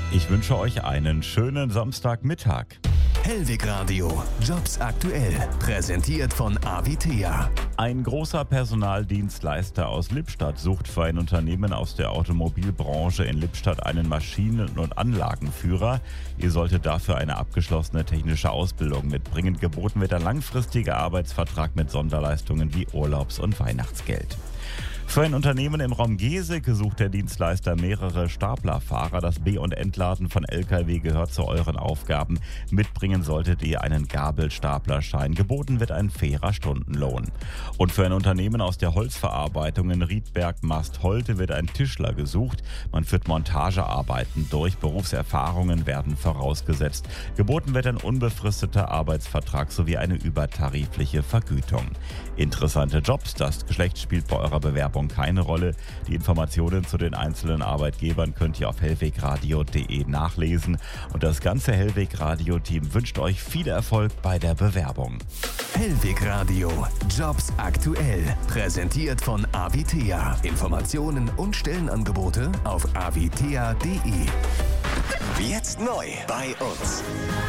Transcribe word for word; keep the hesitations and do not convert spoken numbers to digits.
Ich wünsche euch einen schönen Samstagmittag. Hellwig Radio, Jobs aktuell, präsentiert von Avitea. Ein großer Personaldienstleister aus Lippstadt sucht für ein Unternehmen aus der Automobilbranche in Lippstadt einen Maschinen- und Anlagenführer. Ihr solltet dafür eine abgeschlossene technische Ausbildung mitbringen. Geboten wird ein langfristiger Arbeitsvertrag mit Sonderleistungen wie Urlaubs- und Weihnachtsgeld. Für ein Unternehmen im Raum Geseke sucht der Dienstleister mehrere Staplerfahrer. Das Be- und Entladen von L K W gehört zu euren Aufgaben. Mitbringen solltet ihr einen Gabelstaplerschein. Geboten wird ein fairer Stundenlohn. Und für ein Unternehmen aus der Holzverarbeitung in Riedberg-Mastholte wird ein Tischler gesucht. Man führt Montagearbeiten durch. Berufserfahrungen werden vorausgesetzt. Geboten wird ein unbefristeter Arbeitsvertrag sowie eine übertarifliche Vergütung. Interessante Jobs. Das Geschlecht spielt bei eurer Bewerbung keine Rolle. Die Informationen zu den einzelnen Arbeitgebern könnt ihr auf hellwegradio punkt de nachlesen. Und das ganze Hellwig Radio Team wünscht euch viel Erfolg bei der Bewerbung. Hellwig Radio, Jobs aktuell, präsentiert von Avitea. Informationen und Stellenangebote auf avitea punkt de. Jetzt neu bei uns.